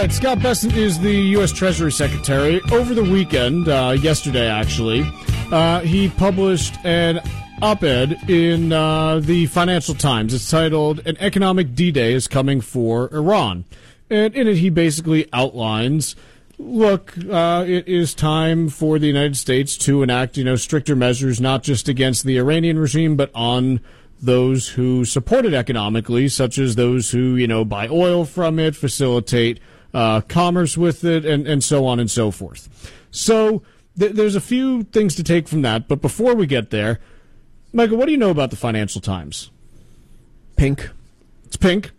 Scott Bessent is the U.S. Treasury Secretary. Over the weekend, yesterday actually, he published an op-ed in the Financial Times. It's titled, "An Economic D-Day is Coming for Iran." And in it, he basically outlines, look, it is time for the United States to enact, stricter measures, not just against the Iranian regime, but on those who support it economically, such as those who, buy oil from it, facilitate commerce with it, and so on and so forth. So there's a few things to take from that, but before we get there, Michael, what do you know about the Financial Times? Pink. It's pink.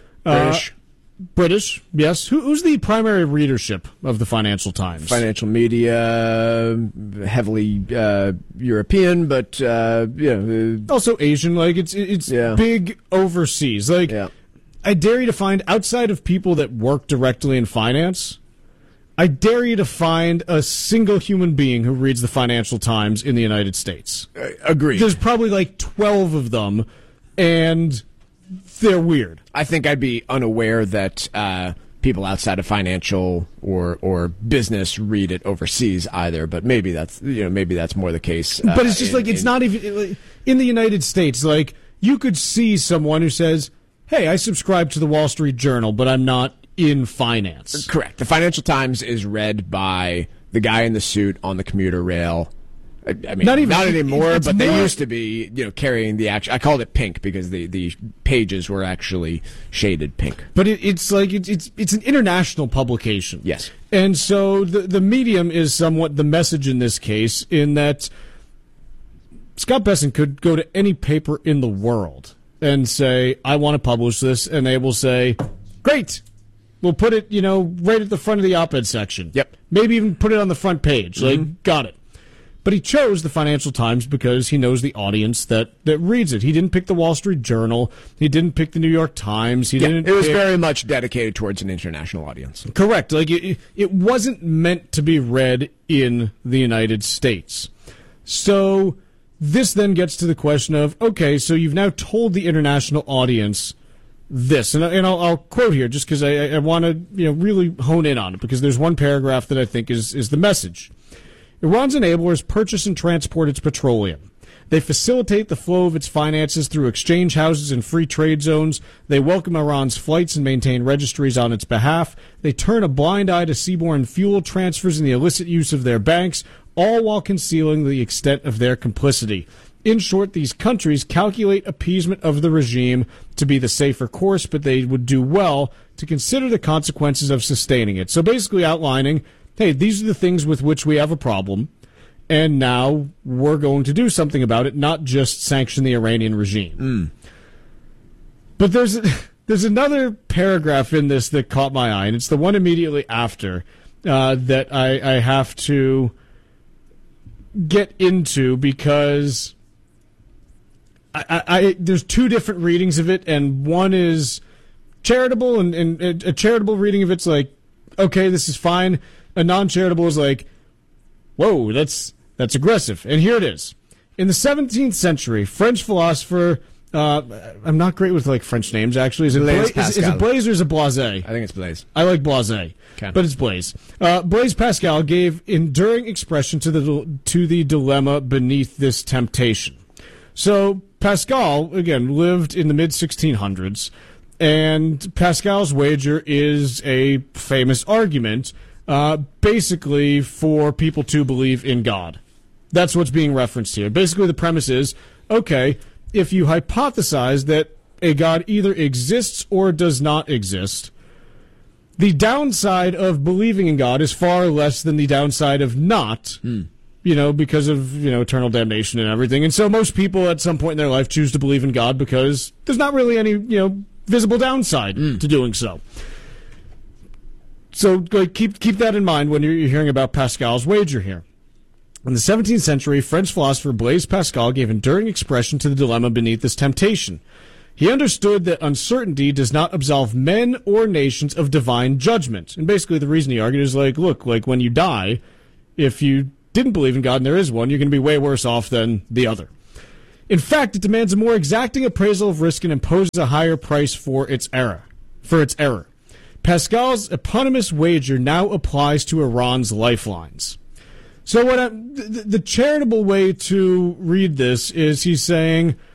British, yes. Who's the primary readership of the Financial Times? Financial media, heavily European, but also Asian. Like it's big overseas. I dare you to find, outside of people that work directly in finance, I dare you to find a single human being who reads the Financial Times in the United States. Agreed. There's probably like 12 of them, and they're weird. I think I'd be unaware that people outside of financial or business read it overseas either, but maybe that's more the case. But it's just it's not even in the United States. Like, you could see someone who says, "Hey, I subscribe to the Wall Street Journal, but I'm not in finance." Correct. The Financial Times is read by the guy in the suit on the commuter rail. I mean, not anymore, but they used to be, carrying the action. I called it pink because the pages were actually shaded pink. But it's an international publication. Yes. And so the medium is somewhat the message in this case, in that Scott Bessent could go to any paper in the world and say, "I want to publish this," and they will say, "Great. We'll put it, right at the front of the op-ed section." Yep. Maybe even put it on the front page. Got it. But he chose the Financial Times because he knows the audience that reads it. He didn't pick the Wall Street Journal. He didn't pick the New York Times. It was very much dedicated towards an international audience. Correct. It wasn't meant to be read in the United States. So this then gets to the question of, okay, so you've now told the international audience this. And I'll quote here just because I want to really hone in on it, because there's one paragraph that I think is the message. "Iran's enablers purchase and transport its petroleum. They facilitate the flow of its finances through exchange houses and free trade zones. They welcome Iran's flights and maintain registries on its behalf. They turn a blind eye to seaborne fuel transfers and the illicit use of their banks, all while concealing the extent of their complicity. In short, these countries calculate appeasement of the regime to be the safer course, but they would do well to consider the consequences of sustaining it." So basically outlining, hey, these are the things with which we have a problem, and now we're going to do something about it, not just sanction the Iranian regime. But there's another paragraph in this that caught my eye, and it's the one immediately after that I have to get into, because there's two different readings of it, and one is charitable, and a charitable reading of it's like, okay, this is fine. A non-charitable is like, whoa, that's aggressive. And here it is. In the 17th century, French philosopher, I'm not great with French names, actually. Is it Blaise or is it Blaise? I think it's Blaise. I like Blaise, but it's Blaise. Blaise Pascal gave enduring expression to the dilemma beneath this temptation. So Pascal, again, lived in the mid-1600s, and Pascal's wager is a famous argument, basically for people to believe in God. That's what's being referenced here. Basically, the premise is, okay, if you hypothesize that a God either exists or does not exist, the downside of believing in God is far less than the downside of not, because of, eternal damnation and everything. And so most people at some point in their life choose to believe in God because there's not really any, visible downside to doing so. So keep that in mind when you're hearing about Pascal's wager here. In the 17th century, French philosopher Blaise Pascal gave enduring expression to the dilemma beneath this temptation. He understood that uncertainty does not absolve men or nations of divine judgment. And basically the reason he argued is look, when you die, if you didn't believe in God and there is one, you're going to be way worse off than the other. In fact, it demands a more exacting appraisal of risk and imposes a higher price for its error. Pascal's eponymous wager now applies to Iran's lifelines. So the charitable way to read this is he's saying,